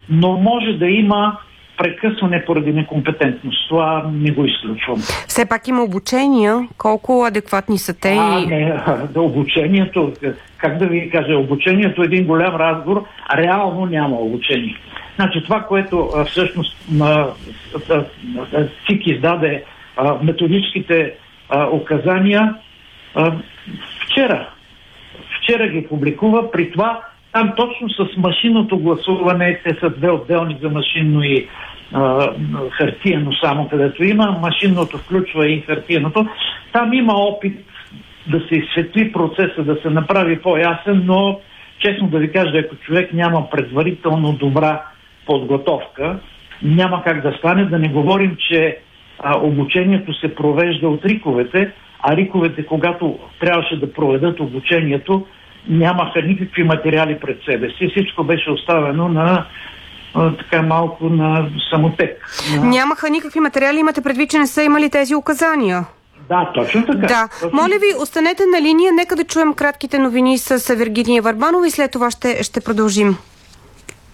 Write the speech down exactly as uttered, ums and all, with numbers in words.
но може да има прекъсване поради некомпетентност. Това не го изключвам. Все пак има обучения. Колко адекватни са те? А, не, да, обучението, как да ви кажа, обучението е един голям разговор, а реално няма обучение. Значи това, което а, всъщност а, а, а, ЦИК издаде а, методическите а, указания а, вчера. Вчера ги публикува, при това там точно с машинното гласуване, те са две отделни за машинно и а, хартиено само, където има. Машинното включва и хартиеното. Там има опит да се изсветли процеса, да се направи по-ясен, но честно да ви кажа, ако човек няма предварително добра подготовка, няма как да стане. Да не говорим, че а, обучението се провежда от риковете, а риковете, когато трябваше да проведат обучението, нямаха никакви материали пред себе си. Всичко беше оставено на а, така малко на самотек. На... Нямаха никакви материали, имате предвид, че не са имали тези указания? Да, точно така. Да. Точно... Моля ви, останете на линия, нека да чуем кратките новини с Вергиния Върбанова и след това ще, ще продължим.